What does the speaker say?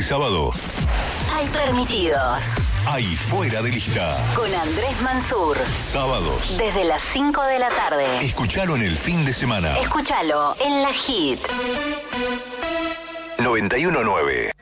sábado. Hay permitidos. Hay fuera de lista. Con Andrés Mansur. Sábados. Desde las 5 de la tarde. Escuchalo en el fin de semana. Escúchalo en la Hit. 91.9.